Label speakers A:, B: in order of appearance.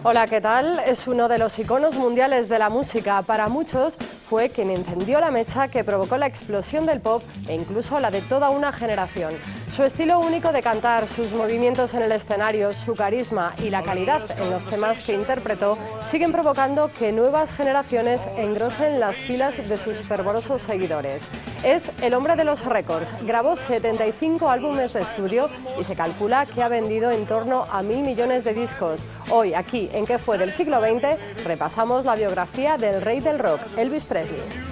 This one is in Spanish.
A: Hola, ¿qué tal? Es uno de los iconos mundiales de la música. Para muchos fue quien encendió la mecha que provocó la explosión del pop e incluso la de toda una generación. Su estilo único de cantar, sus movimientos en el escenario, su carisma y la calidad en los temas que interpretó siguen provocando que nuevas generaciones engrosen las filas de sus fervorosos seguidores. Es el hombre de los récords, grabó 75 álbumes de estudio y se calcula que ha vendido en torno a 1.000 millones de discos. Hoy, aquí en ¿Qué fue del siglo XX?, repasamos la biografía del rey del rock, Elvis Presley.